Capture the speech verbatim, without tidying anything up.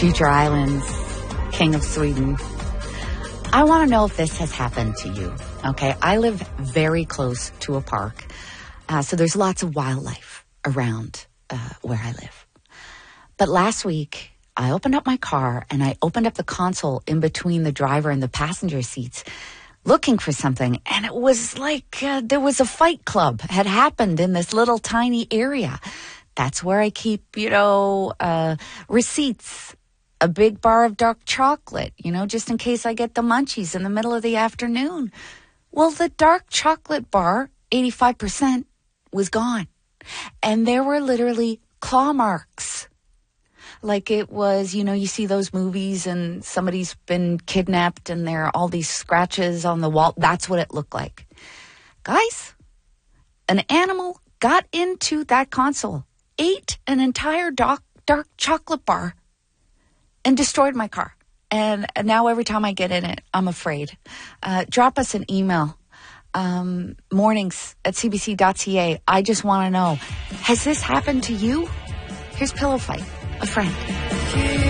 Future Islands, King of Sweden. I want to know if this has happened to you, okay? I live very close to a park, uh, so there's lots of wildlife around uh, where I live. But last week, I opened up my car and I opened up the console in between the driver and the passenger seats looking for something, and it was like uh, there was a fight club had happened in this little tiny area. That's where I keep, you know, uh, receipts, a big bar of dark chocolate, you know, just in case I get the munchies in the middle of the afternoon. Well, the dark chocolate bar, eighty-five percent, was gone. And there were literally claw marks. Like it was, you know, you see those movies and somebody's been kidnapped and there are all these scratches on the wall. That's what it looked like. Guys, an animal got into that console, ate an entire dark, dark chocolate bar, and destroyed my car. And now every time I get in it, I'm afraid. Uh, drop us an email, um, mornings at c b c dot c a. I just want to know, has this happened to you? Here's Pillow Fight, a friend.